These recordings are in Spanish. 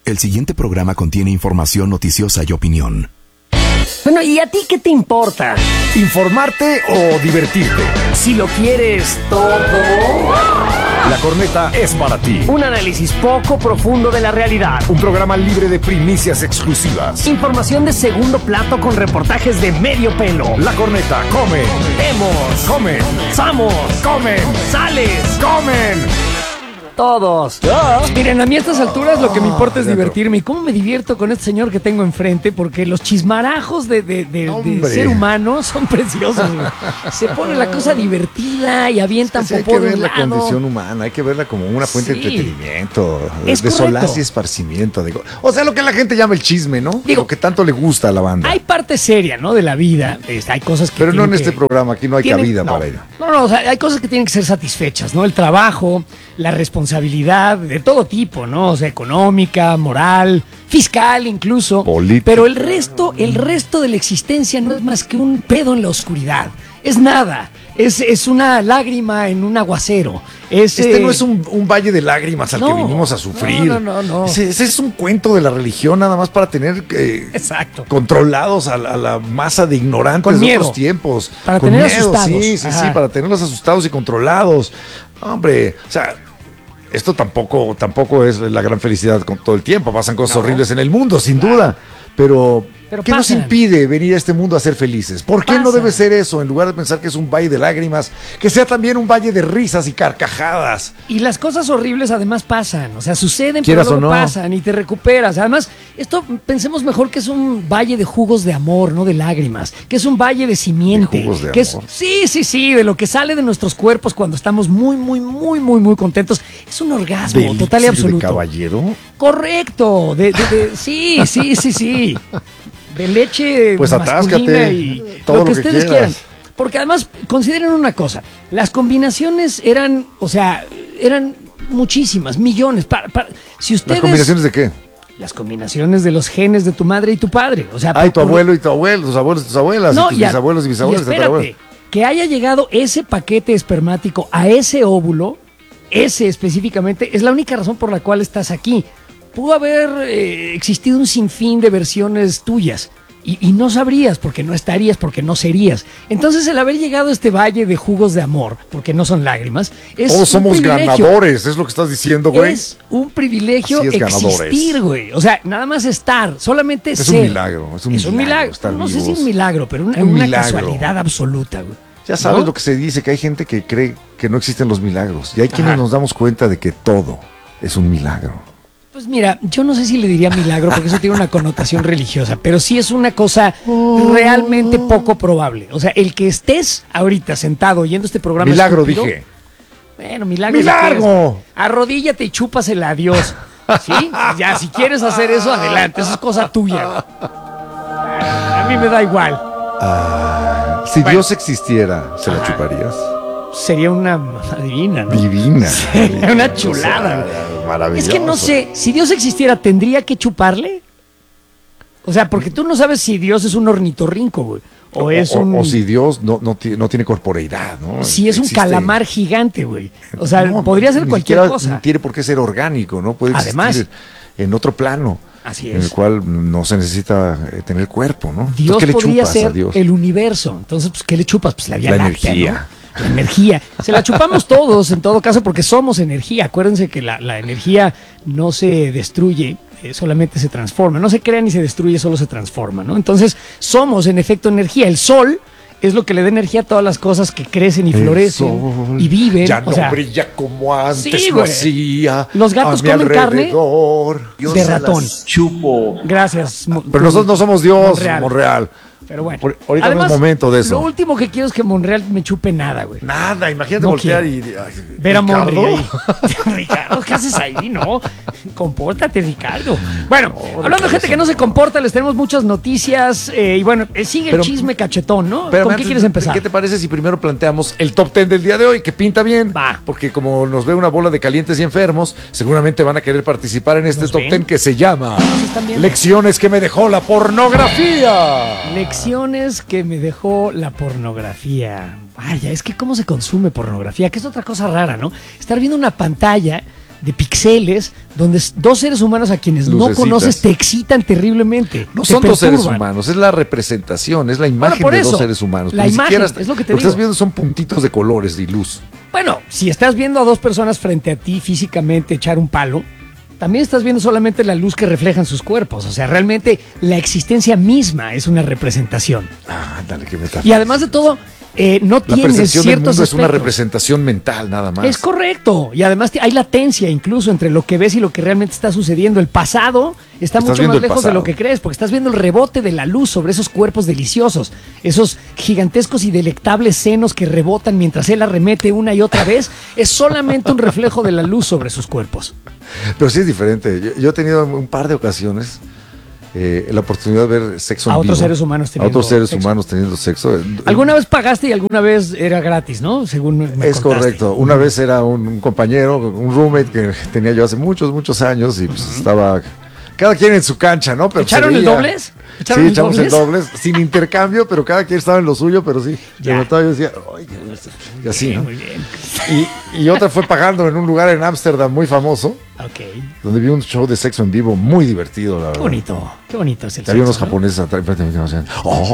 El siguiente programa contiene información noticiosa y opinión. Bueno, ¿y a ti qué te importa? ¿Informarte o divertirte? Si lo quieres todo. La Corneta es para ti. Un análisis poco profundo de la realidad. Un programa libre de primicias exclusivas. Información de segundo plato con reportajes de medio pelo. La Corneta come. Vemos. Comen. Somos. Comen. Sales. Comen. Todos. Miren, a mí a estas alturas lo que me importa es divertirme. ¿Y cómo me divierto con este señor que tengo enfrente? Porque los chismarajos de ser humano son preciosos. Se pone la cosa divertida y avientan popó de un lado. Hay que ver la condición humana, hay que verla como una fuente de entretenimiento, de solaz y esparcimiento. O sea, lo que la gente llama el chisme, ¿no? Lo que tanto le gusta a la banda. Hay parte seria, ¿no? De la vida. Hay cosas que... Pero no en este programa, aquí no hay cabida para ello. No, o sea, hay cosas que tienen que ser satisfechas, ¿no? El trabajo, la responsabilidad de todo tipo, ¿no? O sea, económica, moral, fiscal incluso. Política. Pero el resto de la existencia no es más que un pedo en la oscuridad. Es nada. Es una lágrima en un aguacero. Este no es un valle de lágrimas al que vinimos a sufrir. No. Ese es un cuento de la religión nada más para tener exacto, controlados a la masa de ignorantes con de miedo. otros tiempos. Para con tener miedo, asustados. Sí, para tenerlos asustados y controlados. Hombre, o sea, esto tampoco es la gran felicidad con todo el tiempo. Pasan cosas horribles en el mundo, sin duda. Pero ¿qué nos impide venir a este mundo a ser felices? ¿Por qué no debe ser eso? En lugar de pensar que es un valle de lágrimas, que sea también un valle de risas y carcajadas. Y las cosas horribles además pasan, o sea, suceden, Quieras pero luego o no. pasan y te recuperas. Además, esto pensemos mejor que es un valle de jugos de amor, no de lágrimas, que es un valle de simiente. ¿De jugos de que amor? Sí, de lo que sale de nuestros cuerpos cuando estamos muy contentos. Es un orgasmo total y absoluto. ¿De caballero? Correcto, sí. De leche pues masculina y todo lo que ustedes quieran. Porque además, consideren una cosa, las combinaciones eran muchísimas, millones. Si ustedes, ¿Las combinaciones de qué? Las combinaciones de los genes de tu madre y tu padre. O sea, tu abuelo y tu abuelo, tus abuelos y tus abuelas, y tus bisabuelos y bisabuelos. Y espérate, que haya llegado ese paquete espermático a ese óvulo, ese específicamente, es la única razón por la cual estás aquí. Pudo haber existido un sinfín de versiones tuyas y no sabrías, porque no estarías, porque no serías. Entonces el haber llegado a este valle de jugos de amor, porque no son lágrimas, es todos somos privilegio. Ganadores, es lo que estás diciendo, güey. Es un privilegio ganadores. existir, güey. O sea, nada más estar, solamente ser. Es un milagro. Es un milagro. No sé si es un milagro, pero una casualidad absoluta, güey. Ya sabes lo que se dice, que hay gente que cree que no existen los milagros. Y hay quienes nos damos cuenta de que todo es un milagro. Pues mira, yo no sé si le diría milagro, porque eso tiene una connotación religiosa, pero sí es una cosa realmente poco probable. O sea, el que estés ahorita sentado oyendo este programa milagro, estúpido, dije. Bueno, milagro. ¡Milagro! Arrodíllate y chúpasela a Dios. ¿Sí? Ya, si quieres hacer eso, adelante. Eso es cosa tuya. A mí me da igual. Si Dios existiera, ¿se la chuparías? Sería una divina, ¿no? Divina. Sería una chulada. Maravilloso. Es que no sé, si Dios existiera, ¿tendría que chuparle? O sea, porque tú no sabes si Dios es un ornitorrinco, güey. O si Dios no tiene corporeidad, ¿no? Si es un calamar gigante, güey. O sea, podría ser cualquier cosa. No tiene por qué ser orgánico, ¿no? Puede existir en otro plano. Así es. En el cual no se necesita tener cuerpo, ¿no? Dios ¿qué le podría chupas ser a Dios? el universo. Entonces, pues, ¿qué le chupas? Pues la Vía Láctea, energía. ¿no? La energía. Se la chupamos todos, en todo caso, porque somos energía. Acuérdense que la energía no se destruye, solamente se transforma. No se crea ni se destruye, solo se transforma, ¿no? Entonces, somos, en efecto, energía. El sol es lo que le da energía a todas las cosas que crecen y florecen y viven. Ya no brilla como antes, sí, lo hacía. Los gatos comen carne Dios de ratón. Chupo. Gracias. Pero nosotros no somos Dios, Monreal. Pero bueno. Ahorita además, no es momento de eso. Lo último que quiero es que Monreal me chupe nada, güey. Nada, imagínate voltear y ver a Monreal ahí. Ricardo, ¿qué haces ahí? No, compórtate, Ricardo. Bueno, hablando de gente que no se comporta, les tenemos muchas noticias. Y bueno, sigue el chisme cachetón, ¿no? ¿Con qué quieres empezar? ¿Qué te parece si primero planteamos el top 10 del día de hoy? Que pinta bien. Va. Porque como nos ve una bola de calientes y enfermos, seguramente van a querer participar en este top 10 que se llama Lecciones que me dejó la pornografía. Lecciones que me dejó la pornografía. Vaya, es que cómo se consume pornografía, que es otra cosa rara, ¿no? Estar viendo una pantalla de píxeles, donde dos seres humanos a quienes Lucecitas. no conoces te excitan terriblemente. No te son dos seres perturban. humanos, es la representación, es la imagen por de eso, dos seres humanos. la Ni imagen, siquiera es lo que te que estás digo. viendo son puntitos de colores y luz. Bueno, si estás viendo a dos personas frente a ti físicamente echar un palo, también estás viendo solamente la luz que reflejan sus cuerpos. O sea, realmente la existencia misma es una representación. Ah, dale, que me está. Y además de todo, no La tienes percepción del ciertos mundo es una aspectos. representación mental, nada más. Es correcto. Y además hay latencia incluso entre lo que ves y lo que realmente está sucediendo. El pasado está Estás mucho viendo más el lejos de pasado. lo que crees, porque estás viendo el rebote de la luz sobre esos cuerpos deliciosos, esos gigantescos y delectables senos que rebotan mientras él arremete una y otra vez. Es solamente un reflejo de la luz sobre sus cuerpos. Pero sí es diferente. Yo he tenido un par de ocasiones la oportunidad de ver sexo en A otros vivo. seres humanos A teniendo otros seres sexo. humanos teniendo sexo. ¿Alguna vez pagaste y alguna vez era gratis, no? Según me Es contaste. correcto. Una vez era un compañero, un roommate que tenía yo hace muchos años y pues estaba cada quien en su cancha, ¿no? Pero ¿Echaron se el veía- dobles? Sí, ¿Echaron el echamos el dobles? dobles, sin intercambio, pero cada quien estaba en lo suyo, pero sí. Ya. De notaba, yo decía, "Ay, qué gusto", y así, Sí, ¿no? muy bien. Y otra fue pagando en un lugar en Ámsterdam muy famoso, Ok. donde vi un show de sexo en vivo muy divertido, la Qué verdad. bonito es el Y había unos sexo, ¿no? japoneses atrás enfrente de mí que me decían,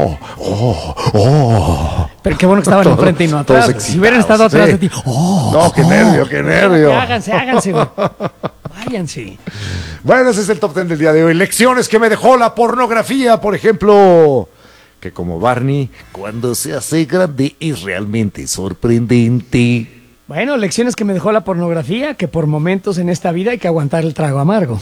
oh. Pero qué bueno que estaban Todos- enfrente y no todos atrás. Si hubieran excitados, estado atrás sí. de ti, ¡oh! No, qué nervio, qué nervio. Háganse, güey. Váyanse. Bueno, ese es el top 10 del día de hoy. Lecciones que me dejó la pornografía, por ejemplo, que como Barney, cuando se hace grande es realmente sorprendente. Bueno, lecciones que me dejó la pornografía, que por momentos en esta vida hay que aguantar el trago amargo.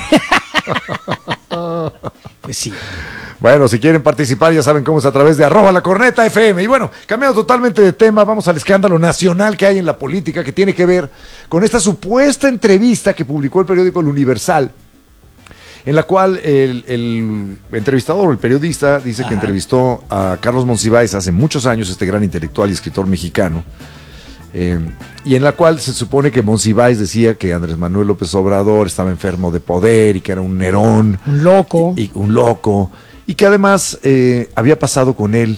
Pues sí. Bueno, si quieren participar ya saben cómo es a través de @lacorneta_fm. Y bueno, cambiando totalmente de tema, vamos al escándalo nacional que hay en la política que tiene que ver con esta supuesta entrevista que publicó el periódico El Universal, en la cual el entrevistador, el periodista, dice que Ajá. entrevistó a Carlos Monsiváis hace muchos años, este gran intelectual y escritor mexicano, y en la cual se supone que Monsiváis decía que Andrés Manuel López Obrador estaba enfermo de poder y que era un Nerón, Un loco. y un loco, y que además había pasado con él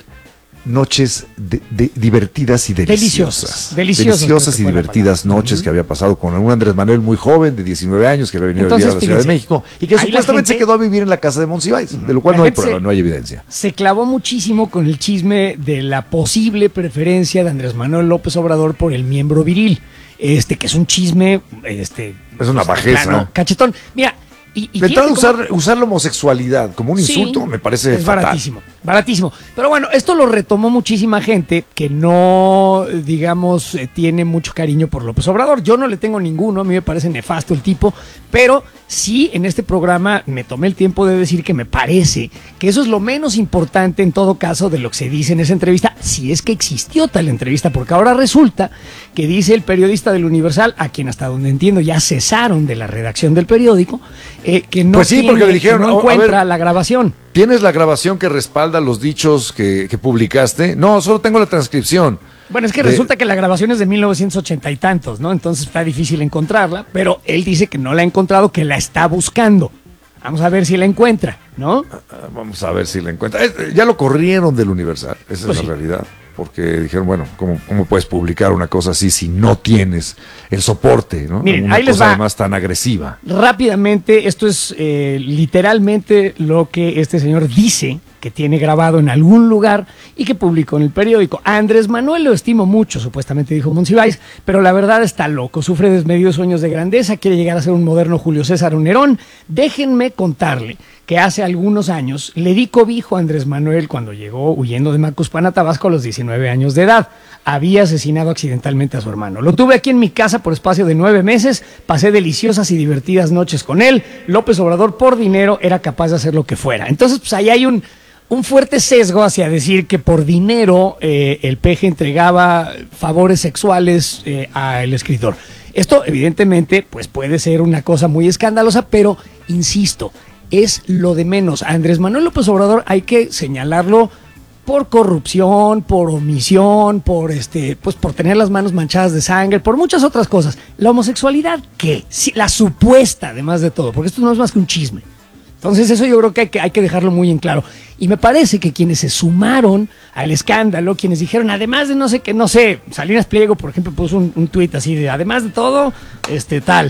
noches divertidas y deliciosas. Deliciosas, creo Deliciosas que y fue la divertidas palabra. noches que había pasado con un Andrés Manuel muy joven, de 19 años, que había venido a vivir a la Entonces, Ciudad de fíjense, México, y que ahí la supuestamente se gente- quedó a vivir en la casa de Monsiváis, de lo cual La no hay gente prueba, se- no hay evidencia. Se clavó muchísimo con el chisme de la posible preferencia de Andrés Manuel López Obrador por el miembro viril. Que es un chisme, Es una bajeza. plano, cachetón. Mira, y De entrada, fíjate cómo- usar la homosexualidad como un Sí, insulto me parece es fatal. baratísimo. Pero bueno, esto lo retomó muchísima gente que no, digamos, tiene mucho cariño por López Obrador. Yo no le tengo ninguno, a mí me parece nefasto el tipo, pero sí en este programa me tomé el tiempo de decir que me parece que eso es lo menos importante en todo caso de lo que se dice en esa entrevista, si es que existió tal entrevista, porque ahora resulta que dice el periodista del Universal, a quien hasta donde entiendo ya cesaron de la redacción del periódico, que no, Pues sí, porque le dijeron, que no a encuentra ver, la grabación. ¿Tienes la grabación que respalda los dichos que publicaste? No, solo tengo la transcripción. Bueno, es que De- resulta que la grabación es de 1980 y tantos, ¿no? Entonces está difícil encontrarla, pero él dice que no la ha encontrado, que la está buscando. Vamos a ver si la encuentra, ¿no? Vamos a ver si la encuentra. Ya lo corrieron del Universal, esa Pues es sí. la realidad. Porque dijeron, bueno, ¿cómo puedes publicar una cosa así si no tienes el soporte, ¿no? Miren, una ahí les cosa va. además tan agresiva. Rápidamente, esto es literalmente lo que este señor dice que tiene grabado en algún lugar y que publicó en el periódico. A Andrés Manuel lo estimo mucho, supuestamente dijo Monsiváis, pero la verdad está loco, sufre desmedidos sueños de grandeza, quiere llegar a ser un moderno Julio César o Nerón. Déjenme contarle que hace algunos años le di cobijo a Andrés Manuel cuando llegó huyendo de Macuspana, Tabasco, a los 19 años de edad. Había asesinado accidentalmente a su hermano. Lo tuve aquí en mi casa por espacio de 9 meses, pasé deliciosas y divertidas noches con él. López Obrador, por dinero, era capaz de hacer lo que fuera. Entonces, pues ahí hay un fuerte sesgo hacia decir que por dinero el peje entregaba favores sexuales al escritor. Esto, evidentemente, pues puede ser una cosa muy escandalosa, pero, insisto, es lo de menos. A Andrés Manuel López Obrador hay que señalarlo por corrupción, por omisión, pues por tener las manos manchadas de sangre, por muchas otras cosas. La homosexualidad, ¿qué? Sí, la supuesta, además de todo, porque esto no es más que un chisme. Entonces eso yo creo que hay que dejarlo muy en claro. Y me parece que quienes se sumaron al escándalo, quienes dijeron, además de no sé, Salinas Pliego, por ejemplo, puso un tuit así de, además de todo, tal.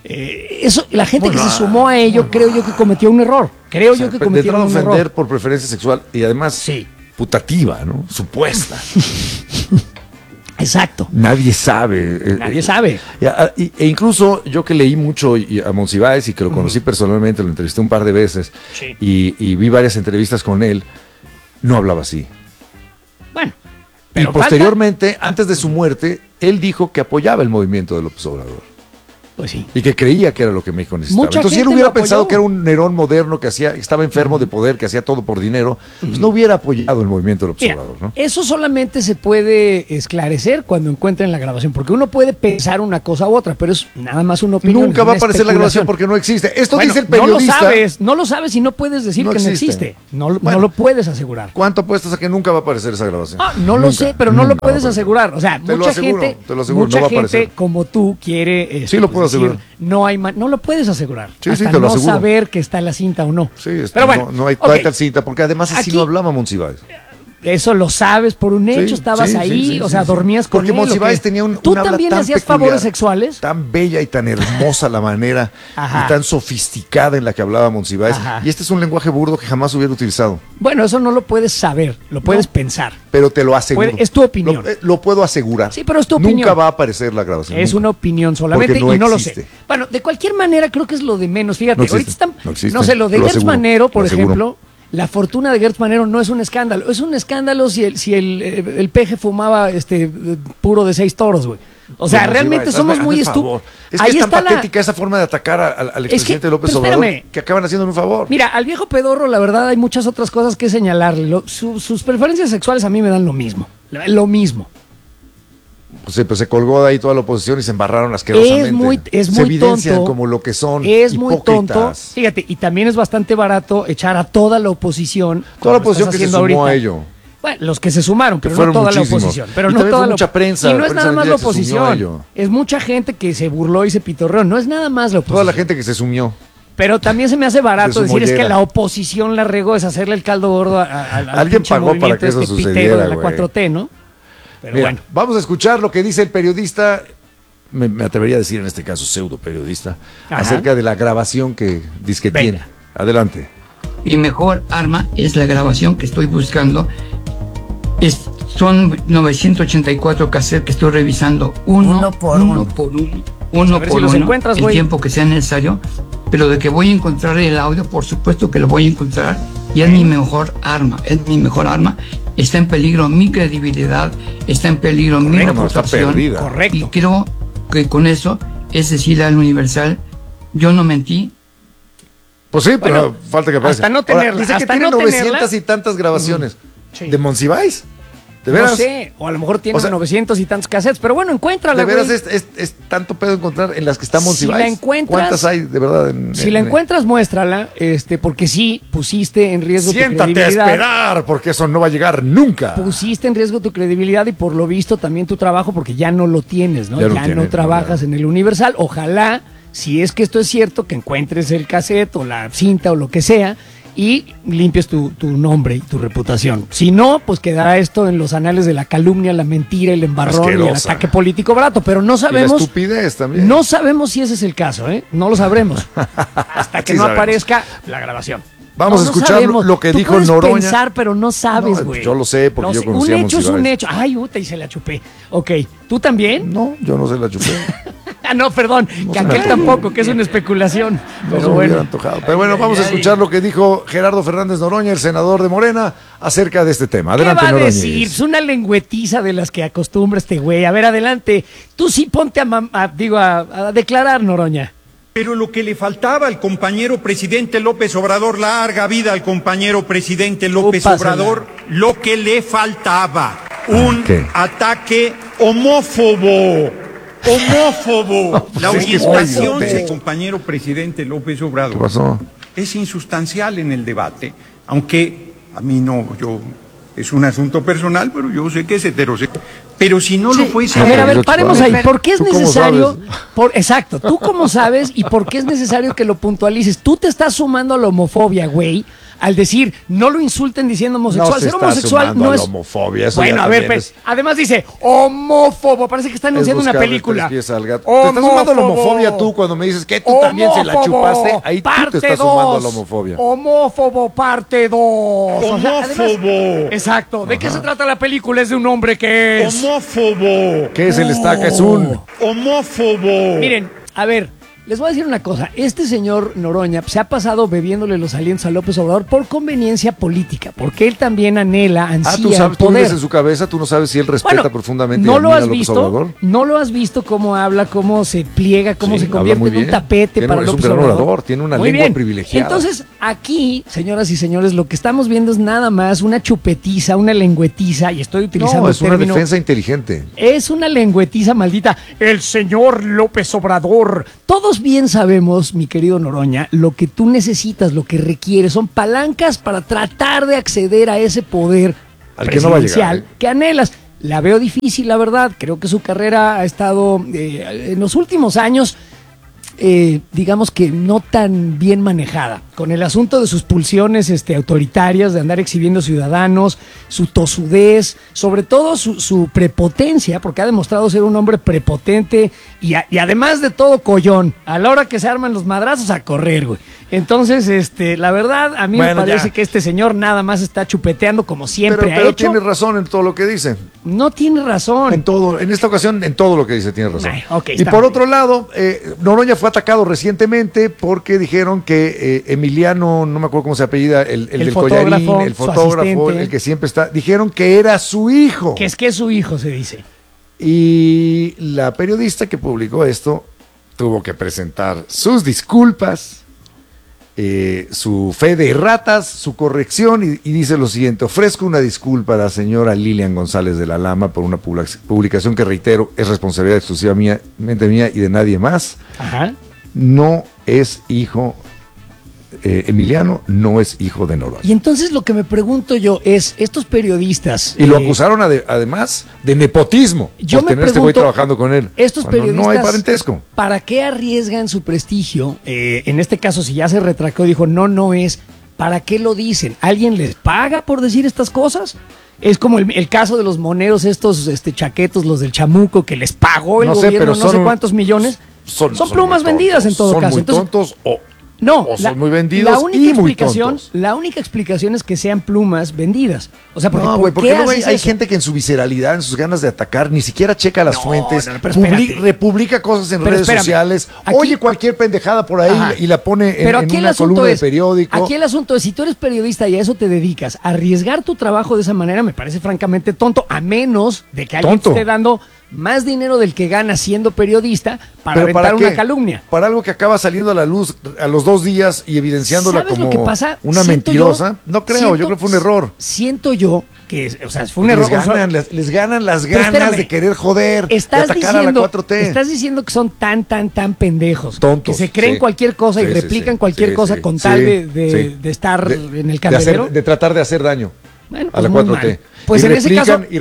Eso, la gente que se sumó a ello, creo yo que cometió un error. Creo yo que cometieron un error. Ofender por preferencia sexual y además putativa, ¿no? Supuesta. Exacto. Nadie sabe. Nadie sabe. E incluso yo que leí mucho a Monsiváis y que lo conocí personalmente, lo entrevisté un par de veces y vi varias entrevistas con él, no hablaba así. Bueno. Y posteriormente, antes de su muerte, él dijo que apoyaba el movimiento de López Obrador. Pues sí. Y que creía que era lo que México necesitaba. Entonces, si él hubiera pensado que era un Nerón moderno que estaba enfermo de poder, que hacía todo por dinero, pues no hubiera apoyado el movimiento del observador, ¿no? Eso solamente se puede esclarecer cuando encuentren la grabación, porque uno puede pensar una cosa u otra, pero es nada más una opinión. Nunca va a aparecer la grabación porque no existe. Esto dice el periodista. No lo sabes y no puedes decir que no existe. No lo puedes asegurar. ¿Cuánto apuestas a que nunca va a aparecer esa grabación? No lo sé, pero no lo puedes asegurar. O sea, mucha gente como tú quiere. Sí lo puedo asegurar. No lo puedes asegurar. Sí, hasta te lo no aseguro. saber que está la cinta o no. Sí, pero bueno, no hay tal cinta, porque además así no hablaba Monsiváis. Eso lo sabes por un hecho, estabas ahí, o sea, dormías con él. Porque Monsiváis tenía un ¿Tú también le hacías favores sexuales? Tan bella y tan hermosa la manera y tan sofisticada en la que hablaba Monsiváis. Y este es un lenguaje burdo que jamás hubiera utilizado. Bueno, eso no lo puedes saber, lo puedes pensar. Pero te lo aseguro. Es tu opinión. Lo puedo asegurar. Sí, pero es tu opinión. Nunca va a aparecer la grabación. Es una opinión solamente y no lo sé. Bueno, de cualquier manera creo que es lo de menos. Fíjate, ahorita están, no sé, lo de Gertz Manero, por ejemplo. La fortuna de Gertz Manero no es un escándalo. Es un escándalo si el peje fumaba puro de 6 toros, güey. O sea, realmente somos muy estúpidos. Es que es tan patética esa forma de atacar al expresidente López Obrador que acaban haciéndome un favor. Mira, al viejo pedorro, la verdad, hay muchas otras cosas que señalarle. Sus preferencias sexuales a mí me dan lo mismo. Lo mismo. Pues se colgó de ahí toda la oposición y se embarraron asquerosamente. Se evidencian tonto, como lo que son. Es muy tonto. Fíjate, y también es bastante barato echar a toda la oposición. Toda la oposición que se sumó a ello. Bueno, los que se sumaron, pero no toda la oposición. Pero no toda mucha prensa. Y no es nada más la oposición. Es mucha gente que se burló y se pitorreó. No es nada más la oposición. Toda la gente que se sumió. Pero también se me hace barato decir es que la oposición la regó, es hacerle el caldo gordo al alguien pagó para que eso sucediera, de la 4T, ¿no? Pero bueno, vamos a escuchar lo que dice el periodista, me atrevería a decir en este caso pseudo periodista, acerca de la grabación que dice que tiene. Adelante. Mi mejor arma es la grabación que estoy buscando. Son 984 cassettes que estoy revisando uno por uno, el tiempo que sea necesario, pero de que voy a encontrar el audio, por supuesto que lo voy a encontrar, y es mi mejor arma, está en peligro mi credibilidad, está en peligro mi reputación, y creo que con eso es decirle al Universal, yo no mentí. Pues sí, pero falta que aparezca. Hasta no tenerla. Dice que tiene 900 y tantas grabaciones. ¿De Monsiváis? ¿De veras? No sé, o a lo mejor tiene 900 y tantos cassettes, pero bueno, encuéntrala. ¿De veras es tanto pedo encontrar en las que está Monsiváis? Si la encuentras, ¿cuántas hay de verdad? Si la encuentras, muéstrala, porque sí pusiste en riesgo tu credibilidad. Siéntate a esperar, porque eso no va a llegar nunca. Pusiste en riesgo tu credibilidad y por lo visto también tu trabajo, porque ya no lo tienes, ¿no? Ya no trabajas en el Universal. Ojalá, si es que esto es cierto, que encuentres el cassette o la cinta o lo que sea y limpies tu nombre y tu reputación. Si no, pues quedará esto en los anales de la calumnia, la mentira, el embarrón y el ataque político barato. Pero no sabemos. Y la estupidez también. No sabemos si ese es el caso, ¿eh? No lo sabremos. Hasta que no aparezca la grabación. Vamos a escuchar lo que dijo Noroña. Puedes pensar, pero no sabes, güey. Yo lo sé, porque yo conocí a Monsiváis. Un hecho es un hecho. Ay, y se la chupé. Ok, ¿tú también? No, yo no se la chupé. No, perdón, que aquel tampoco, que es una especulación. Pero bueno. Antojado. Pero bueno, vamos a escuchar lo que dijo Gerardo Fernández Noroña, el senador de Morena, acerca de este tema. Adelante, ¿qué va a Noroña. decir? Es una lengüetiza de las que acostumbra este güey. A ver, adelante. Tú sí ponte a declarar, Noroña. Pero lo que le faltaba al compañero presidente López Obrador, larga vida al compañero presidente López Obrador, lo que le faltaba, un ataque homófobo. La orientación del compañero presidente López Obrador es insustancial en el debate, aunque a mí no, es un asunto personal, pero yo sé que es heterosexual. Pero si no lo fuese... A ver, paremos ahí. ¿Por qué es necesario? Exacto, ¿tú cómo sabes y por qué es necesario que lo puntualices? Tú te estás sumando a la homofobia, güey, al decir, no lo insulten diciendo homosexual. Ser homosexual no es... homofobia, eso bueno, a ver, pues, además dice, homófobo, parece que está anunciando una película. Te estás sumando a la homofobia tú cuando me dices que tú también se la chupaste, ahí tú te estás sumando a la homofobia. Homófobo, parte 2. Homófobo. Exacto. ¿De qué se trata la película? Es de un hombre que es... homófobo. ¿Qué es el estaca? Es un... homófobo. Miren, a ver, les voy a decir una cosa. Este señor Noroña se ha pasado bebiéndole los alientos a López Obrador por conveniencia política, porque él también ansía tú sabes, el poder. Tú vives en su cabeza, tú no sabes si él respeta profundamente ¿no a lo has López visto? Obrador. ¿No lo has visto cómo habla, cómo se pliega, cómo se convierte en un tapete para López Obrador? Es un gran orador, tiene una lengua privilegiada. Entonces, aquí, señoras y señores, lo que estamos viendo es nada más una chupetiza, una lengüetiza, y estoy utilizando es una defensa inteligente. Es una lengüetiza maldita. El señor López Obrador. Todos bien sabemos, mi querido Noroña, lo que tú necesitas, lo que requieres, son palancas para tratar de acceder a ese poder presidencial que anhelas. La veo difícil, la verdad. Creo que su carrera ha estado en los últimos años, digamos que no tan bien manejada, con el asunto de sus pulsiones autoritarias, de andar exhibiendo ciudadanos, su tosudez, sobre todo su prepotencia, porque ha demostrado ser un hombre prepotente y además de todo collón. A la hora que se arman los madrazos, a correr, güey. Entonces, la verdad, a mí me parece que este señor nada más está chupeteando como siempre ha hecho. Pero tiene razón en todo lo que dice. No tiene razón. En todo, en esta ocasión, en todo lo que dice tiene razón. Okay, y por otro lado, Noroña fue atacado recientemente porque dijeron que Emiliano, no me acuerdo cómo se apellida, el del collarín, el fotógrafo, el que siempre está, dijeron que era su hijo. Que es su hijo, se dice. Y la periodista que publicó esto tuvo que presentar sus disculpas, su fe de erratas, su corrección, y dice lo siguiente: ofrezco una disculpa a la señora Lilian González de la Lama por una publicación que, reitero, es responsabilidad exclusivamente mía y de nadie más. Ajá. No es hijo, Emiliano no es hijo de Noroña. Y entonces lo que me pregunto yo es, estos periodistas... Y lo acusaron además de nepotismo, yo por me tener este güey trabajando con él. Estos periodistas, no hay parentesco. ¿Para qué arriesgan su prestigio? En este caso, si ya se retractó, dijo, no es, ¿para qué lo dicen? ¿Alguien les paga por decir estas cosas? Es como el caso de los moneros, estos chaquetos, los del Chamuco, que les pagó el gobierno no sé cuántos millones. Son plumas vendidas en todo caso. Son muy tontos o son muy vendidos y muy tontos. La única explicación es que sean plumas vendidas. O sea, porque luego hay gente que en su visceralidad, en sus ganas de atacar, ni siquiera checa las fuentes, republica cosas en redes sociales, oye cualquier pendejada por ahí y la pone en una columna de periódico. Aquí el asunto es, si tú eres periodista y a eso te dedicas, arriesgar tu trabajo de esa manera me parece francamente tonto, a menos de que alguien te esté dando más dinero del que gana siendo periodista para aventar una calumnia. Para algo que acaba saliendo a la luz a los 2 días y evidenciándola como una mentirosa. No creo, yo creo que fue un error. Siento yo que, fue un error. Les ganan las ganas de querer joder, de atacar a la 4T. Estás diciendo que son tan pendejos. Tontos. Que se creen cualquier cosa y replican cualquier cosa con tal de estar en el candelero. De tratar de hacer daño. Bueno, a la 4T. Pues en ese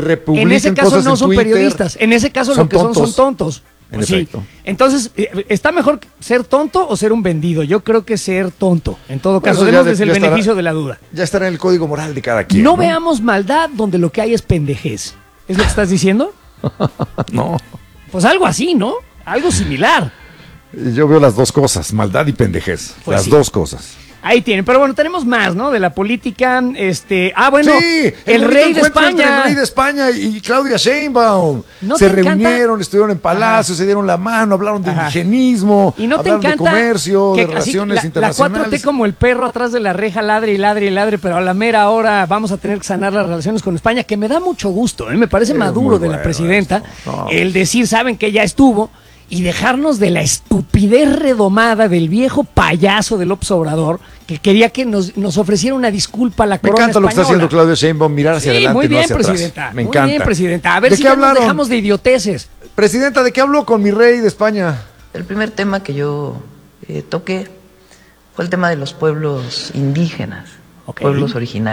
caso no son Twitter, periodistas. En ese caso lo que son tontos. En efecto. Entonces, ¿está mejor ser tonto o ser un vendido? Yo creo que ser tonto. En todo caso, demos el beneficio de la duda. Ya estará en el código moral de cada quien. No veamos maldad donde lo que hay es pendejez. ¿Es lo que estás diciendo? No. Pues algo así, ¿no? Algo similar. Yo veo las dos cosas, maldad y pendejez. Pues las dos cosas. Ahí tienen, pero bueno, tenemos más, ¿no? De la política, sí, el rey de España. El rey de España y Claudia Sheinbaum. Se reunieron, estuvieron en Palacio, se dieron la mano, hablaron de indigenismo, y no hablaron te encanta de comercio, de relaciones internacionales. La 4T como el perro atrás de la reja, ladre y ladre y ladre, pero a la mera hora vamos a tener que sanar las relaciones con España, que me da mucho gusto, me parece maduro de la presidenta, el decir, saben que ya estuvo, y dejarnos de la estupidez redomada del viejo payaso de López Obrador, que quería que nos ofreciera una disculpa a la corona española. Me encanta lo que está haciendo Claudia Sheinbaum, mirar hacia adelante, muy bien, no hacia presidenta, atrás. Me encanta. Muy bien, presidenta. A ver si ya nos dejamos de idioteces. Presidenta, ¿de qué habló con mi rey de España? El primer tema que yo toqué fue el tema de los pueblos indígenas, pueblos originarios.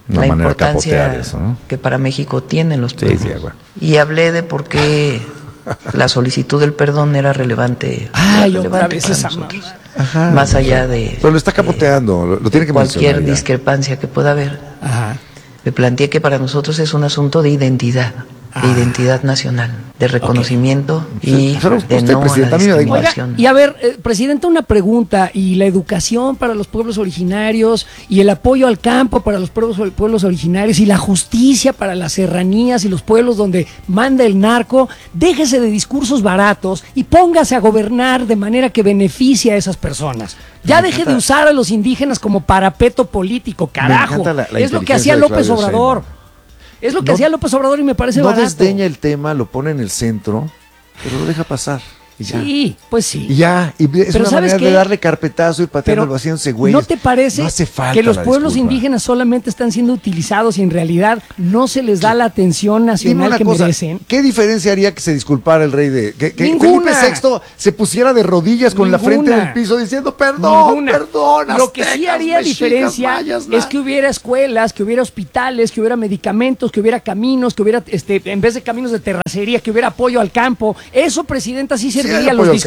la importancia eso, ¿no? Que para México tienen los pueblos. Sí, bueno. Y hablé de por qué la solicitud del perdón era relevante. Otra vez esa más allá de... Pero lo está capoteando, lo tiene que cualquier discrepancia que pueda haber. Me planteé que para nosotros es un asunto de identidad nacional, de reconocimiento y de no a la discriminación. Y a ver, Presidenta, una pregunta, y la educación para los pueblos originarios, y el apoyo al campo para los pueblos originarios, y la justicia para las serranías y los pueblos donde manda el narco, déjese de discursos baratos y póngase a gobernar de manera que beneficie a esas personas. Ya deje de usar a los indígenas como parapeto político, carajo. Es lo que hacía López Obrador. Es lo que hacía López Obrador y me parece barato. No desdeña el tema, lo pone en el centro, pero lo deja pasar. Y ya. Sí, pues sí. Y ya, y es pero una manera de darle carpetazo y patearlo haciéndose güeyes. ¿No te parece que los pueblos indígenas solamente están siendo utilizados y en realidad no se les da la atención nacional que merecen? ¿Qué diferencia haría que se disculpara el rey de... que Felipe VI se pusiera de rodillas con la frente en el piso diciendo perdón, perdón, lo que sí haría diferencia es que hubiera escuelas, que hubiera hospitales, que hubiera medicamentos, que hubiera caminos, que hubiera, en vez de caminos de terracería, que hubiera apoyo al campo. Eso, Presidenta, sí se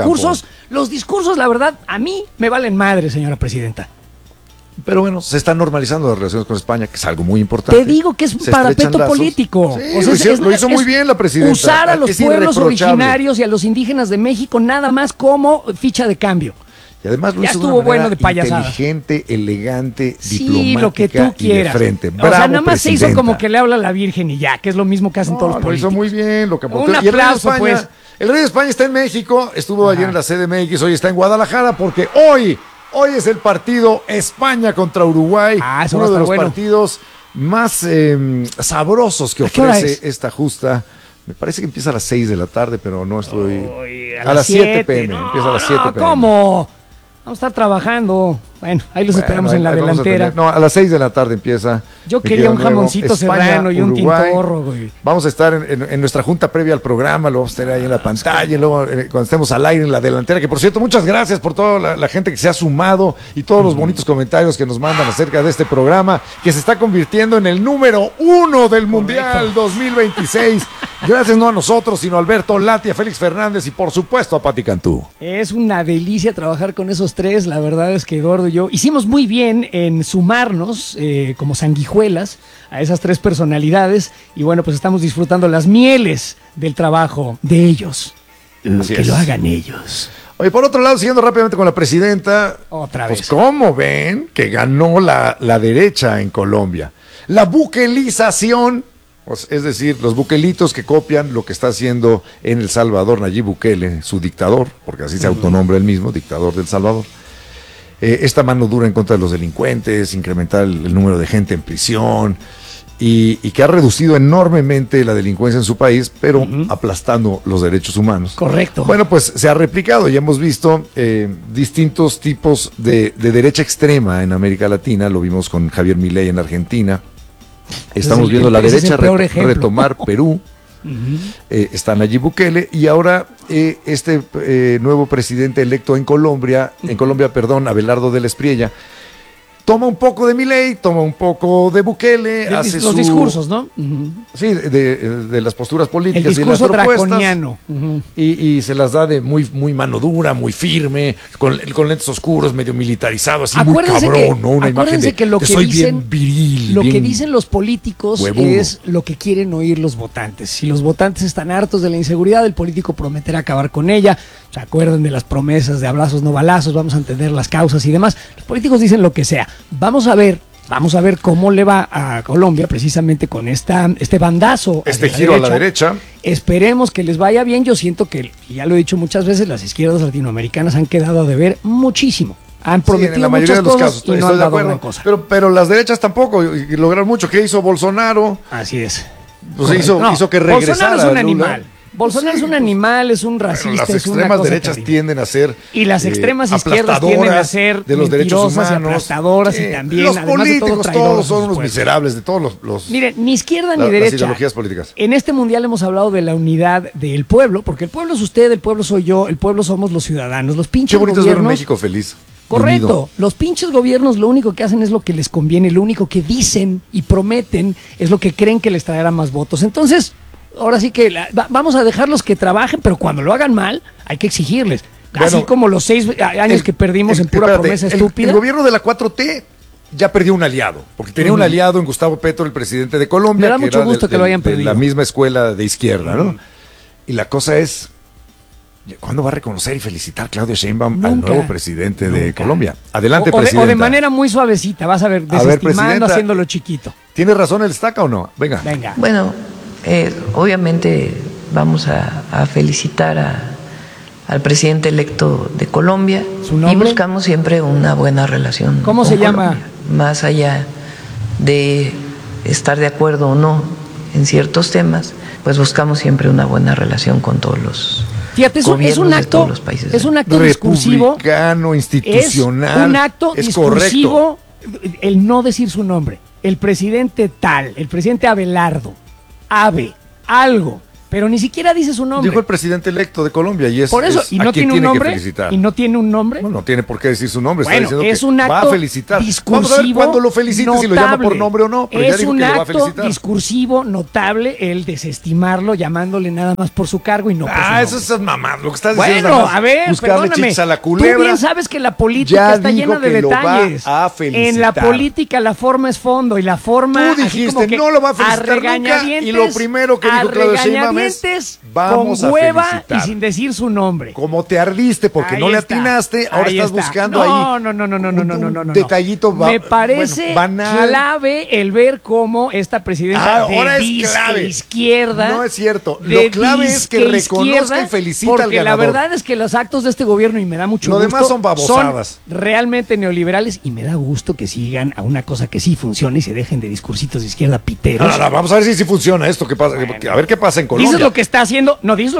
los discursos, la verdad, a mí me valen madre, señora Presidenta. Pero bueno, se están normalizando las relaciones con España, que es algo muy importante. Te digo que es un parapeto político. Sí, lo hizo muy bien la Presidenta. Usar a los pueblos originarios y a los indígenas de México nada más como ficha de cambio. Y además lo hizo de una manera inteligente, elegante, diplomática lo que tú quieras. Y de frente. Bravo, o sea, nada más Presidenta. Se hizo como que le habla a la Virgen y ya, que es lo mismo que hacen todos los políticos. Lo hizo muy bien, lo capotó. Un aplauso, pues. El rey de España está en México, estuvo ayer en la CDMX, hoy está en Guadalajara porque hoy es el partido España contra Uruguay, uno de los partidos más sabrosos que ofrece esta justa. Me parece que empieza a las 6 de la tarde, pero no estoy... a las 7 p.m. Empieza a las 7 p.m. ¿Cómo? Vamos a estar trabajando. Bueno, ahí los esperamos en la delantera. A las 6 de la tarde empieza. Yo quería un jamoncito serrano y un tintorro, güey. Vamos a estar en nuestra junta previa al programa, lo vamos a tener ahí en la pantalla, y luego cuando estemos al aire en la delantera, que por cierto, muchas gracias por toda la gente que se ha sumado y todos los bonitos comentarios que nos mandan acerca de este programa, que se está convirtiendo en el número 1 del Mundial 2026. Gracias no a nosotros, sino a Alberto Lati, a Félix Fernández y por supuesto a Pati Cantú. Es una delicia trabajar con esos tres, la verdad es que Eduardo y yo hicimos muy bien en sumarnos como sanguijuelas a esas tres personalidades y bueno, pues estamos disfrutando las mieles del trabajo de ellos. Que lo hagan ellos. Oye, por otro lado, siguiendo rápidamente con la presidenta, otra vez. Pues ¿cómo ven que ganó la derecha en Colombia? La buquelización. Es decir, los buquelitos que copian lo que está haciendo en El Salvador Nayib Bukele, su dictador, porque así se autonombra él mismo, dictador del Salvador. Esta mano dura en contra de los delincuentes, incrementar el número de gente en prisión y que ha reducido enormemente la delincuencia en su país, pero aplastando los derechos humanos. Correcto. Bueno, pues se ha replicado y hemos visto distintos tipos de derecha extrema en América Latina. Lo vimos con Javier Milei en Argentina. Estamos viendo la derecha retomar Perú. Está Nayib Bukele y ahora este nuevo presidente electo en Colombia, Abelardo del Espriella, toma un poco de Milei, toma un poco de Bukele, hace los discursos, ¿no? Sí, de las posturas políticas el discurso y las propuestas, draconiano. Y se las da de muy mano dura, muy firme, con lentes oscuros, medio militarizado, así acuérdense muy cabrón, ¿no? Una imagen de lo que soy dicen, bien viril. Lo bien que dicen los políticos huevudo. Es lo que quieren oír los votantes. Si los votantes están hartos de la inseguridad, el político prometerá acabar con ella. ¿Se acuerdan de las promesas de abrazos no balazos? Vamos a entender las causas y demás. Los políticos dicen lo que sea. Vamos a ver cómo le va a Colombia precisamente con este bandazo. Este giro a la derecha. Esperemos que les vaya bien. Yo siento que, ya lo he dicho muchas veces, las izquierdas latinoamericanas han quedado a deber muchísimo. Han prometido en la mayoría de los casos y no han dado gran cosa. Pero las derechas tampoco lograron mucho. ¿Qué hizo Bolsonaro? Así es. Pues hizo que regresara. Bolsonaro es un animal. Bolsonaro es un animal, es un racista, las es una extremas cosa derechas terrible. Tienden a ser y las extremas izquierdas tienden a ser de los derechos humanos, y aplastadoras y también los además políticos de todo todos son unos miserables de todos los Miren, ni izquierda ni derecha. Las ideologías políticas. En este mundial hemos hablado de la unidad del pueblo, porque el pueblo es usted, el pueblo soy yo, el pueblo somos los ciudadanos, los pinches gobiernos. Qué bonito es ver un México feliz. Correcto. unido. Los pinches gobiernos lo único que hacen es lo que les conviene, lo único que dicen y prometen es lo que creen que les traerá más votos. Entonces, ahora sí que vamos a dejarlos que trabajen, pero cuando lo hagan mal, hay que exigirles. Así como los 6 años que perdimos en pura promesa estúpida. El gobierno de la 4T ya perdió un aliado, porque tenía un aliado en Gustavo Petro, el presidente de Colombia, me da mucho gusto que lo hayan perdido. De la misma escuela de izquierda, ¿no? Y la cosa es, ¿cuándo va a reconocer y felicitar Claudia Sheinbaum al nuevo presidente de Colombia? Adelante, presidenta. O de manera muy suavecita, vas a ver, desestimando, haciéndolo chiquito. ¿Tiene razón el Estaca o no? Venga. Bueno, obviamente vamos a felicitar al presidente electo de Colombia. ¿Su nombre? Y buscamos siempre una buena relación. ¿Cómo se llama? Más allá de estar de acuerdo o no en ciertos temas, pues buscamos siempre una buena relación con todos los gobiernos de todos los países. Es un acto discursivo. Republicano, institucional. Es un acto discursivo, el no decir su nombre. El presidente tal, el presidente Abelardo, algo. Pero ni siquiera dice su nombre. Dijo el presidente electo de Colombia y es por eso, y no tiene un nombre. Y no tiene un nombre. No tiene por qué decir su nombre. Bueno, está diciendo es un acto va a felicitar. discursivo. Vamos a ver cuándo lo felicite, si lo llama por nombre o no. Pero es ya dijo un que lo va a acto felicitar. discursivo notable el desestimarlo, llamándole nada más por su cargo y no por su nombre. Eso es mamá. Lo que estás diciendo bueno, es a ver, buscarle perdóname. chichis a la culebra. Tú bien sabes que la política está llena de detalles. Lo va a felicitar. En la política la forma es fondo y la forma. Tú dijiste no lo va a felicitar nunca y lo primero que dijo Claudia Sheinbaum es vamos a felicitar. Y sin decir su nombre. Como te ardiste porque ahí no le está. atinaste, ahora ahí estás está. buscando ahí. No. Detallito me parece banal. clave el ver cómo esta presidenta ahora de es clave. Izquierda. No es cierto. Lo clave es que reconozca y felicita al ganador. Porque la verdad es que los actos de este gobierno, y me da mucho gusto, demás son babosadas. Son realmente neoliberales y me da gusto que sigan a una cosa que sí funciona y se dejen de discursitos de izquierda piteros. No, vamos a ver si funciona esto. ¿Qué pasa? Bueno, a ver qué pasa en Colombia. Dices lo que está haciendo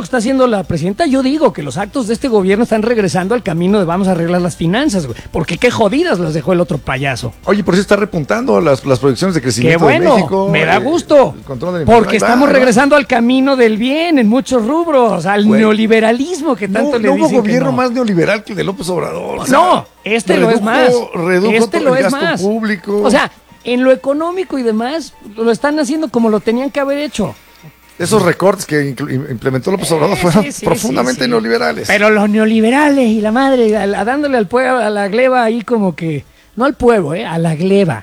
la presidenta. Yo digo que los actos de este gobierno están regresando al camino de vamos a arreglar las finanzas, güey. Porque qué jodidas las dejó el otro payaso. Oye, por si está repuntando las proyecciones de crecimiento qué bueno, de México. Me da gusto. Porque estamos regresando al camino del bien en muchos rubros, al neoliberalismo que tanto le dicen. No hubo gobierno más neoliberal que el de López Obrador. No, lo es más. Redujo todo el gasto público. O sea, en lo económico y demás, lo están haciendo como lo tenían que haber hecho. Esos recortes que implementó López Obrador fueron profundamente neoliberales. Pero los neoliberales y la madre, dándole al pueblo, a la gleba ahí como que, no al pueblo, a la gleba,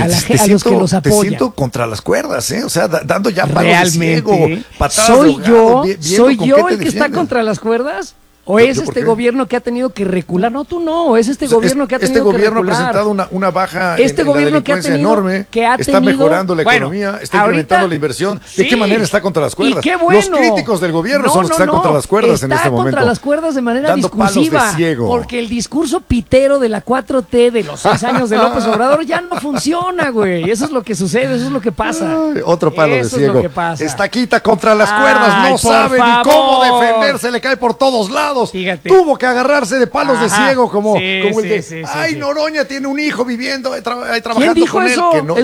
a los que los apoyan. Te siento contra las cuerdas, o sea, dando ya palos de ciego, patadas ¿Soy de ahogado, ¿Soy yo el que está contra las cuerdas? ¿O es este gobierno que ha tenido que recular? No, tú no. Es este gobierno que ha tenido que recular. Este gobierno ha presentado una baja en la delincuencia enorme. Está mejorando la economía, está incrementando la inversión. ¿De qué manera está contra las cuerdas? Y qué bueno. Los críticos del gobierno son los que están contra las cuerdas en este momento. Está contra las cuerdas de manera discursiva. Porque el discurso pitero de la 4T de los 6 años de López Obrador ya no funciona, güey. Eso es lo que sucede, eso es lo que pasa. Otro palo de ciego. Es lo que pasa. Estaquita contra las cuerdas, no sabe ni cómo defenderse, le cae por todos lados. Fíjate. Tuvo que agarrarse de palos de ciego como el que sí. Noroña tiene un hijo viviendo trabajando. ¿Quién dijo con eso? él,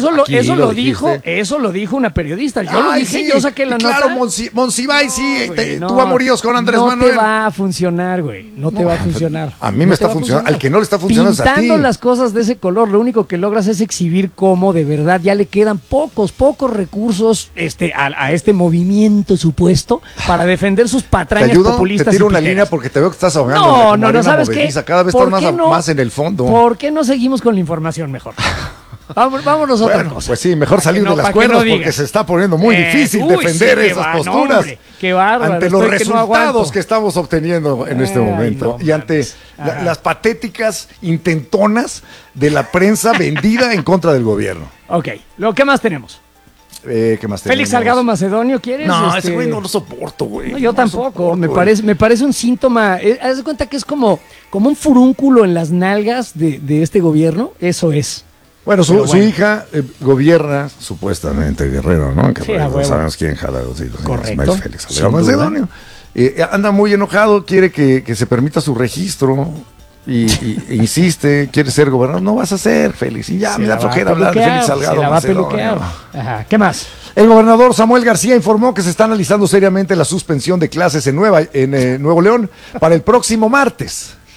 Eso lo dijo una periodista. Yo lo dije, yo saqué la nota. Claro, Monsiváis tuvo amoríos con Andrés Manuel. No te va a funcionar, güey. No te va a funcionar. A mí me está funcionando. Al que no le está funcionando es a ti. Pintando las cosas de ese color, lo único que logras es exhibir cómo de verdad ya le quedan pocos recursos a este movimiento supuesto para defender sus patrañas populistas. Te tiro una línea porque te veo que estás ahogando. No, ¿sabes qué? Cada vez estás más en el fondo. ¿Por qué no seguimos con la información mejor? Vámonos a otra cosa. Pues sí, mejor salir de las cuerdas porque se está poniendo muy difícil defender esas posturas. Qué bárbaro. Ante los resultados que estamos obteniendo en este momento y ante las patéticas intentonas de la prensa vendida en contra del gobierno. Ok, ¿qué más tenemos? ¿Qué más tenemos? Félix Salgado Macedonio, ¿quieres? No, ese güey no lo soporto, güey. No, yo tampoco. Me parece un síntoma. Haz de cuenta que es como un furúnculo en las nalgas de este gobierno. Eso es. Bueno, su hija gobierna supuestamente Guerrero, ¿no? Que no sabemos quién jala los hijos. Correcto. Félix Salgado Macedonio. Anda muy enojado, quiere que se permita su registro. E insiste, quiere ser gobernador. No vas a ser, Félix. Y ya me da flojera hablar de Félix Salgado Macedonio. Ajá, ¿qué más? El gobernador Samuel García informó que se está analizando seriamente la suspensión de clases en Nuevo León para el próximo martes.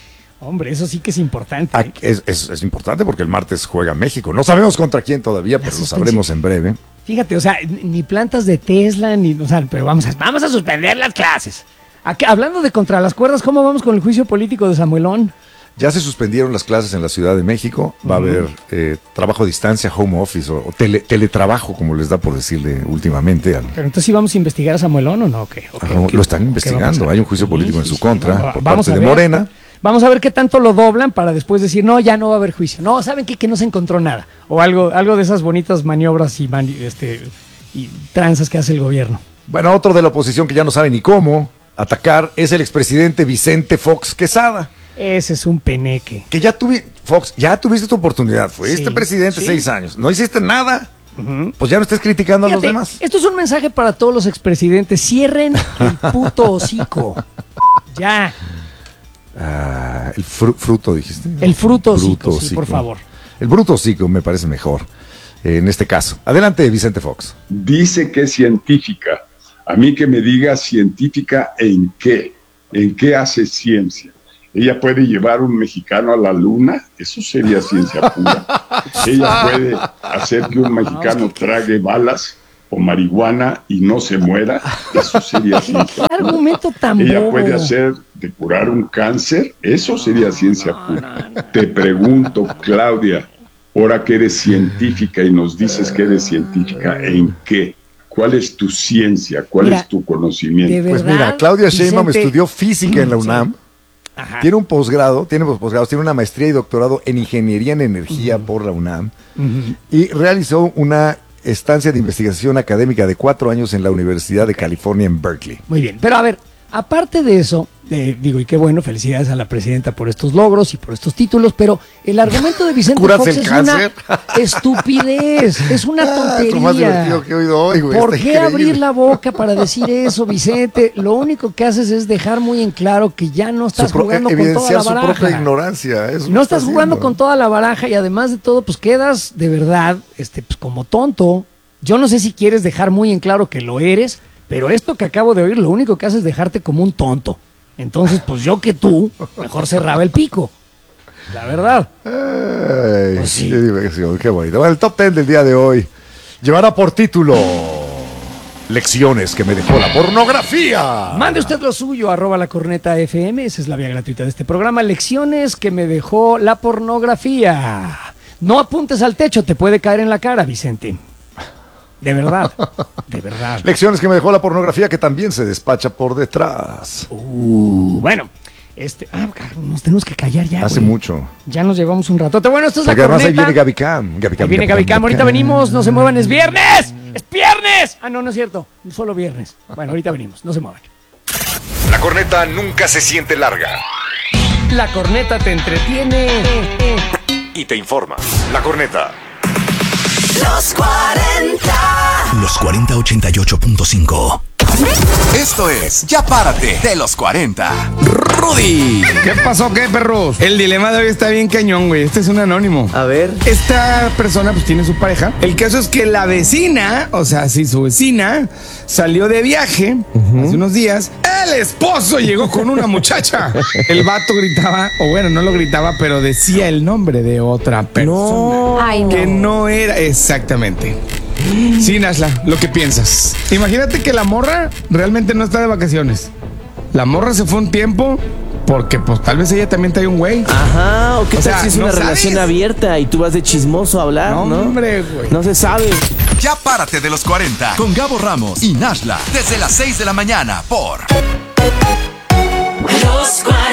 Hombre, eso sí que es importante. Es importante porque el martes juega México. No sabemos contra quién todavía, pero lo sabremos en breve. Fíjate, o sea, ni plantas de Tesla, pero vamos a suspender las clases. Hablando de contra las cuerdas, ¿cómo vamos con el juicio político de Samuelón? Ya se suspendieron las clases en la Ciudad de México. Va a haber trabajo a distancia, home office o teletrabajo, como les da por decirle últimamente. Pero entonces, ¿sí vamos a investigar a Samuelón o no? Okay. Lo están investigando. Hay un juicio político en su contra por parte de Morena. Vamos a ver qué tanto lo doblan para después decir, no, ya no va a haber juicio. No, ¿saben qué? Que no se encontró nada. O algo de esas bonitas maniobras y tranzas que hace el gobierno. Bueno, otro de la oposición que ya no sabe ni cómo atacar es el expresidente Vicente Fox Quesada. Ese es un peneque. Que Fox, ya tuviste tu oportunidad. Fuiste presidente 6 años. No hiciste nada. Pues ya no estés criticando a los demás. Esto es un mensaje para todos los expresidentes. Cierren el puto hocico. Ya. El fruto, dijiste. El fruto hocico, sí, por favor. El bruto hocico me parece mejor en este caso. Adelante, Vicente Fox. Dice que es científica. A mí que me diga científica en qué hace ciencia. Ella puede llevar un mexicano a la luna, eso sería ciencia pura. Ella puede hacer que un mexicano trague balas o marihuana y no se muera, eso sería ciencia pura. Argumento tan Ella bobo. puede hacer de curar un cáncer, eso sería ciencia pura. Te pregunto, Claudia, ahora que eres científica y nos dices que eres científica, ¿en qué? ¿Cuál es tu ciencia? ¿Cuál es tu conocimiento? Pues mira, Claudia Sheinbaum estudió física en la UNAM. Ajá. Tiene un posgrado, tiene una maestría y doctorado en ingeniería en energía por la UNAM y realizó una estancia de investigación académica de 4 años en la Universidad de California en Berkeley. Muy bien, pero a ver, aparte de eso, y qué bueno, felicidades a la presidenta por estos logros y por estos títulos, pero el argumento de Vicente Fox es una estupidez, es una tontería. Es lo más divertido que he oído hoy, güey. ¿Por qué abrir la boca para decir eso, Vicente? Lo único que haces es dejar muy en claro que ya no estás jugando con toda la baraja. Su propia ignorancia. No estás jugando con toda la baraja y además de todo, pues quedas de verdad pues como tonto. Yo no sé si quieres dejar muy en claro que lo eres, pero esto que acabo de oír, lo único que hace es dejarte como un tonto. Entonces, pues yo que tú, mejor cerraba el pico. La verdad. Ay, pues sí. Qué diversión, qué bonito. Bueno, el top 10 del día de hoy llevará por título Lecciones que me dejó la pornografía. Mande usted lo suyo, @lacornetafm. Esa es la vía gratuita de este programa. Lecciones que me dejó la pornografía. No apuntes al techo, te puede caer en la cara, Vicente. De verdad, de verdad. Lecciones que me dejó la pornografía que también se despacha por detrás. Bueno, nos tenemos que callar ya. Hace mucho. Ya nos llevamos un ratote. Bueno, esto es la corneta. Además ahí viene Gaby Cam. Viene Gaby Cam. Ahorita venimos, no se muevan, es viernes. ¡Es viernes! Ah, no es cierto. Solo viernes. Bueno, ahorita venimos, no se muevan. La corneta nunca se siente larga. La corneta te entretiene y te informa. La corneta. Los 40. Los 40 88.5. Esto es Ya Párate de los 40. Rudy. ¿Qué pasó, qué, perros? El dilema de hoy está bien cañón, güey. Este es un anónimo. A ver. Esta persona pues tiene su pareja. El caso es que la vecina, o sea, sí, su vecina, salió de viaje hace unos días. El esposo llegó con una muchacha. El vato gritaba, o bueno, no lo gritaba, pero decía el nombre de otra persona. No. Ay, no. Que no era exactamente. Sí, Nashla, lo que piensas. Imagínate que la morra realmente no está de vacaciones. La morra se fue un tiempo porque pues tal vez ella también trae un güey. Ajá, o qué tal si es una relación sabes. Abierta y tú vas de chismoso a hablar, ¿no? Hombre, güey. No se sabe. Ya Párate de los 40 con Gabo Ramos y Nashla desde las 6 de la mañana por Los 40.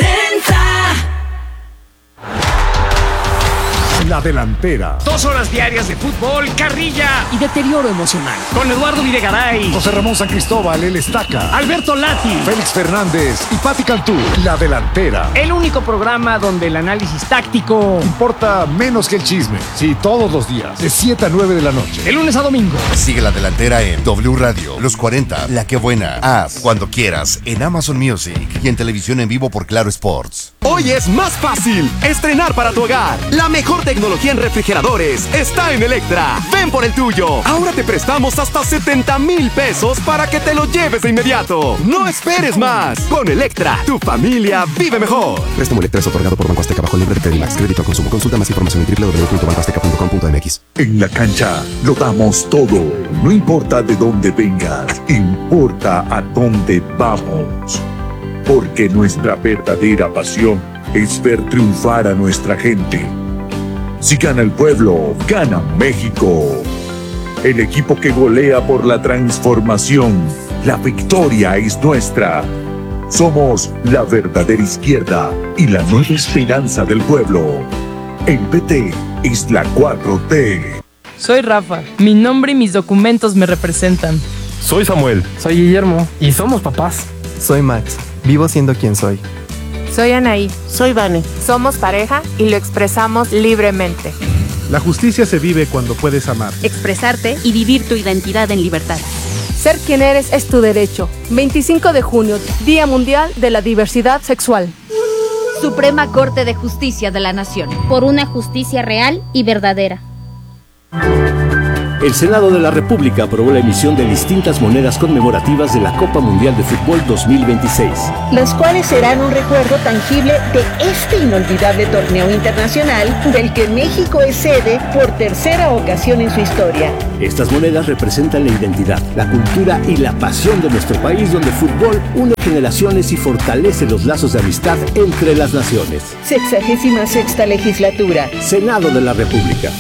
La delantera. 2 horas diarias de fútbol, carrilla y deterioro emocional. Con Eduardo Videgaray, José Ramón San Cristóbal, el Estaca. Alberto Lati, Félix Fernández y Pati Cantú. La delantera. el único programa donde el análisis táctico Importa menos que el chisme. Sí, todos los días, de 7 a 9 de la noche. de lunes a domingo. Sigue La Delantera en W Radio, Los 40, La Que Buena, Haz, cuando quieras, en Amazon Music y en televisión en vivo por Claro Sports. Hoy es más fácil estrenar para tu hogar. La mejor tecnología en refrigeradores está en Electra. Ven por el tuyo. Ahora te prestamos hasta 70,000 pesos para que te lo lleves de inmediato. No esperes más. Con Electra, tu familia vive mejor. Préstamo Electra es otorgado por Banco Azteca bajo el nombre de Credimax. Crédito al consumo. Consulta más información en www.bancoazteca.com.mx. En la cancha lo damos todo. No importa de dónde vengas, importa a dónde vamos. Porque nuestra verdadera pasión es ver triunfar a nuestra gente. Si gana el pueblo, gana México. El equipo que golea por la transformación. La victoria es nuestra. Somos la verdadera izquierda y la nueva esperanza del pueblo. El PT es la 4T. Soy Rafa. Mi nombre y mis documentos me representan. Soy Samuel. Soy Guillermo. Y somos papás. Soy Max. Vivo siendo quien soy. Soy Anaí. Soy Vane. Somos pareja y lo expresamos libremente. La justicia se vive cuando puedes amar, expresarte y vivir tu identidad en libertad. Ser quien eres es tu derecho. 25 de junio, Día Mundial de la Diversidad Sexual. Suprema Corte de Justicia de la Nación. Por una justicia real y verdadera. El Senado de la República aprobó la emisión de distintas monedas conmemorativas de la Copa Mundial de Fútbol 2026. Las cuales serán un recuerdo tangible de este inolvidable torneo internacional del que México es sede por tercera ocasión en su historia. Estas monedas representan la identidad, la cultura y la pasión de nuestro país, donde el fútbol une generaciones y fortalece los lazos de amistad entre las naciones. 66ª legislatura. Senado de la República.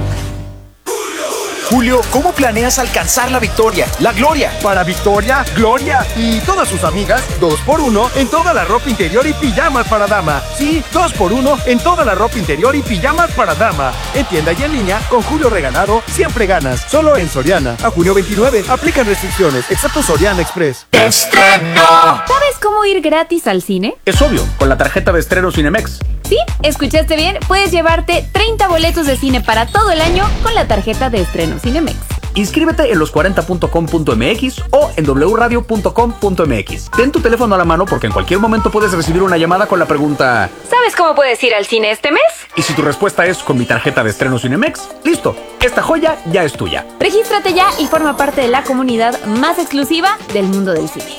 Julio, ¿cómo planeas alcanzar la victoria, la gloria? Para Victoria, Gloria y todas sus amigas, 2x1 en toda la ropa interior y pijamas para dama. Sí, 2x1 en toda la ropa interior y pijamas para dama. En tienda y en línea, con Julio Regalado, siempre ganas. Solo en Soriana. A junio 29, aplican restricciones, excepto Soriana Express. ¡Estreno! ¿Sabes cómo ir gratis al cine? Es obvio, con la tarjeta de estreno Cinemex. Sí, escuchaste bien, puedes llevarte 30 boletos de cine para todo el año con la tarjeta de estreno Cinemex. Inscríbete en los40.com.mx o en wradio.com.mx. Ten tu teléfono a la mano porque en cualquier momento puedes recibir una llamada con la pregunta: ¿sabes cómo puedes ir al cine este mes? Y si tu respuesta es con mi tarjeta de estreno Cinemex, listo, esta joya ya es tuya. Regístrate ya y forma parte de la comunidad más exclusiva del mundo del cine.